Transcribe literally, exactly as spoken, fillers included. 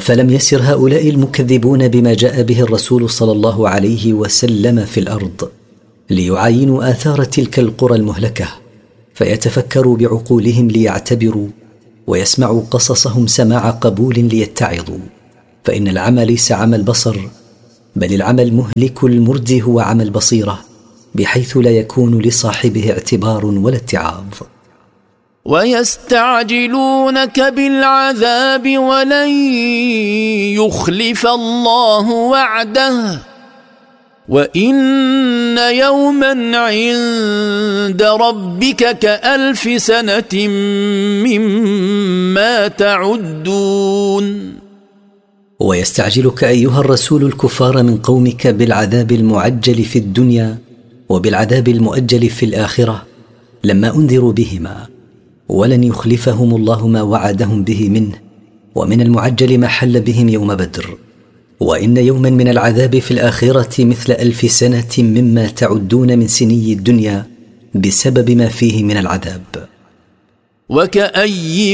أفلم يسر هؤلاء المكذبون بما جاء به الرسول صلى الله عليه وسلم في الأرض ليعاينوا آثار تلك القرى المهلكة، فيتفكروا بعقولهم ليعتبروا، ويسمعوا قصصهم سماع قبول ليتعظوا؟ فإن العمى ليس عمى البصر، بل العمى المهلك المردي هو عمى البصيرة، بحيث لا يكون لصاحبه اعتبار ولا اتعاظ. ويستعجلونك بالعذاب ولن يخلف الله وعده وإن يوما عند ربك كألف سنة مما تعدون. ويستعجلك أيها الرسول الكفار من قومك بالعذاب المعجل في الدنيا وبالعذاب المؤجل في الآخرة لما أنذروا بهما، ولن يخلفهم الله ما وعدهم به منه، ومن المعجل ما حل بهم يوم بدر. وإن يوما من العذاب في الآخرة مثل ألف سنة مما تعدون من سني الدنيا بسبب ما فيه من العذاب. وكأي